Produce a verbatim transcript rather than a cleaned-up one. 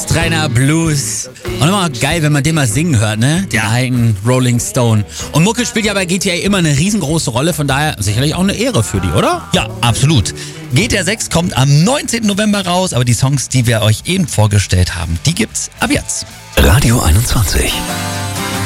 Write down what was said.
Astreiner Blues. Und immer geil, wenn man den mal singen hört, ne? Den alten Rolling Stone. Und Mucke spielt ja bei G T A immer eine riesengroße Rolle, von daher sicherlich auch eine Ehre für die, oder? Ja, absolut. G T A sechs kommt am neunzehnten November raus, aber die Songs, die wir euch eben vorgestellt haben, die gibt's ab jetzt. Radio einundzwanzig.